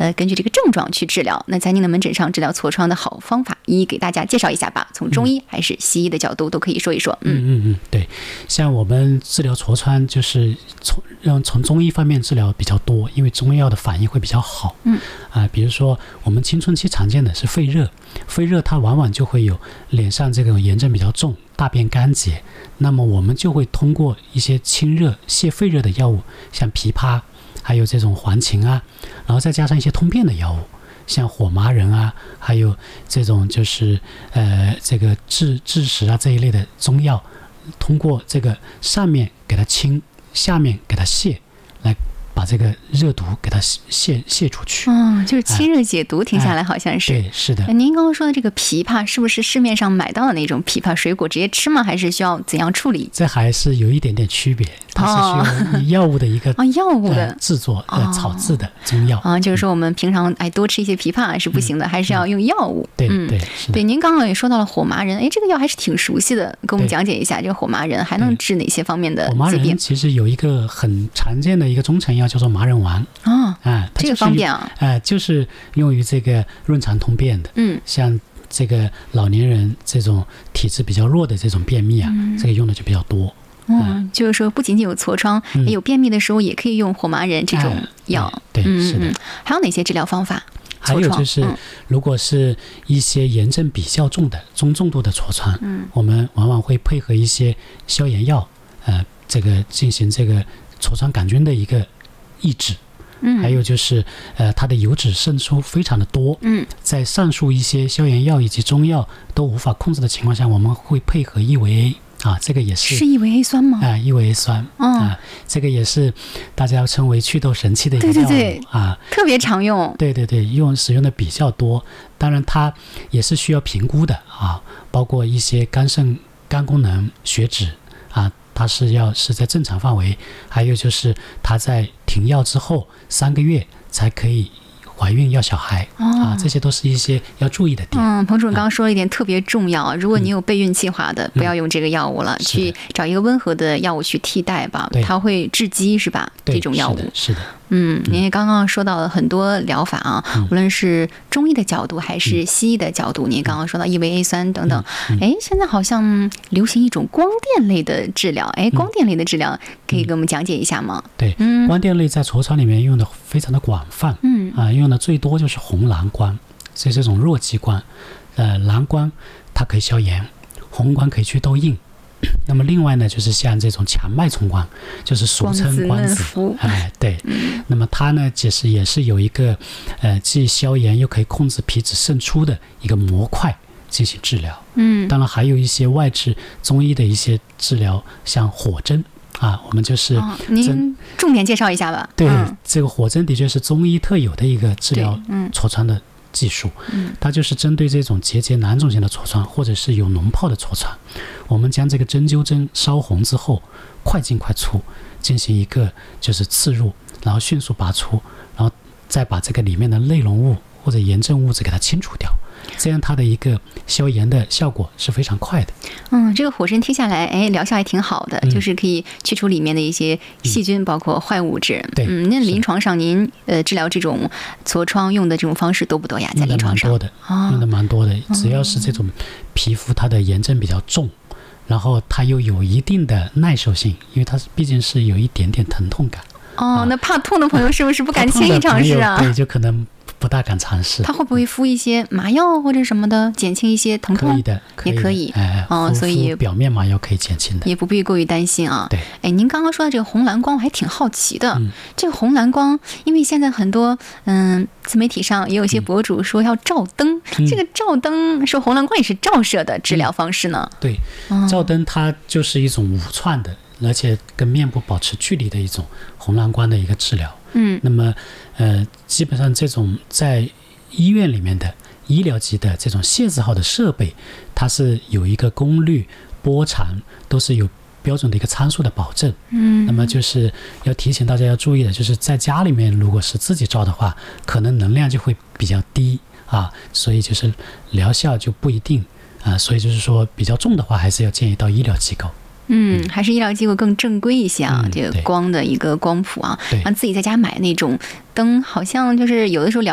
根据这个症状去治疗。那在您的门诊上治疗痤疮的好方法，一一给大家介绍一下吧，从中医还是西医的角度都可以说一说。 对，像我们治疗痤疮就是从中医方面治疗比较多，因为中药的反应会比较好。比如说我们青春期常见的是肺热，肺热它往往就会有脸上这种炎症比较重，大便干结，那么我们就会通过一些清热泻肺热的药物，像枇杷，还有这种黄芩啊，然后再加上一些通便的药物，像火麻仁啊，还有这种就是这个枳实啊这一类的中药，通过这个上面给它清，下面给它泻，来把这个热毒给它泻出去。 就是清热解毒，听下来好像是。 对，是的。 您刚刚说的这个枇杷，是不是市面上买到的那种枇杷水果直接吃吗？还是需要怎样处理？ 这还是有一点点区别，它是需要药物的一个药物的制作，草制的中药就是说我们平常多吃一些枇杷是不行的，还是要用药物。 对， 您刚刚也说到了火麻仁，这个药还是挺熟悉的，给我们讲解一下这个火麻仁还能治哪些方面的疾病？ 火麻仁其实有一个很常见的一个中成药叫做麻仁丸。 这个方便啊。 就是用于这个润肠通便的。像这个老年人这种体质比较弱的这种便秘啊，这个用的就比较多。 就是说不仅仅有痤疮，有便秘的时候也可以用火麻仁这种药。 对，是的。 还有哪些治疗方法？ 还有就是，如果是一些炎症比较重的中重度的痤疮，我们往往会配合一些消炎药，这个进行这个痤疮杆菌的一个抑制。还有就是它的油脂渗出非常的多。在上述一些消炎药以及中药都无法控制的情况下，我们会配合异维 A。这个也是异维 A 酸吗？ 异维 A 酸。这个也是大家称为祛痘神器的一个药物。 对，特别常用。 对，使用的比较多。当然它也是需要评估的包括一些肝功能、血脂它是在正常范围，还有就是它在停药之后3个月才可以怀孕要小孩。这些都是一些要注意的点。 彭主任刚刚说了一点特别重要，如果你有备孕计划的，不要用这个药物了，去找一个温和的药物去替代吧，它会致畸是吧？这种药物是的。 您也刚刚说到了很多疗法无论是中医的角度还是西医的角度，您刚刚说到异维 A 酸等等。现在好像流行一种光电类的治疗，光电类的治疗可以给我们讲解一下吗？ 对，光电类在痤疮里面用的非常的广泛。用的最多就是红蓝光，所以这种弱激光。蓝光它可以消炎，红光可以去痘印。那么另外呢，就是像这种强脉冲光，就是俗称光子。对。那么它呢，其实也是有一个既消炎又可以控制皮脂渗出的一个模块进行治疗。当然还有一些外治中医的一些治疗，像火针。我们就是您重点介绍一下吧。 对，这个火针的确是中医特有的一个治疗痤疮的技术。它就是针对这种结节囊肿型的痤疮，或者是有脓泡的痤疮，我们将这个针灸针烧红之后，快进快出进行一个就是刺入，然后迅速拔出，然后再把这个里面的内容物或者炎症物质给它清除掉，这样它的一个消炎的效果是非常快的。 这个火针听下来，疗效还挺好的，就是可以去除里面的一些细菌，包括坏物质。 对， 那临床上您治疗这种痤疮用的这种方式多不多呀？在临床上用的蛮多的。只要是这种皮肤它的炎症比较重，然后它又有一定的耐受性，因为它毕竟是有一点点疼痛感。 那怕痛的朋友是不是不敢轻易尝试啊？ 对，就可能不大敢尝试。 他会不会敷一些麻药或者什么的，减轻一些疼痛？ 可以的， 也可以。所以表面麻药可以减轻的， 也不必过于担心啊。 对。 您刚刚说的这个红蓝光，我还挺好奇的。这个红蓝光，因为现在很多自媒体上也有一些博主说要照灯，这个照灯说红蓝光也是照射的治疗方式呢？ 对，照灯它就是一种无创的，而且跟面部保持距离的一种红蓝光的一个治疗。那么基本上这种在医院里面的医疗级的这种械字号的设备，它是有一个功率、波长都是有标准的一个参数的保证。那么就是要提醒大家要注意的，就是在家里面如果是自己照的话，可能能量就会比较低所以就是疗效就不一定所以就是说比较重的话，还是要建议到医疗机构。 还是医疗机构更正规一些这个光的一个光谱让自己在家买那种灯，好像就是有的时候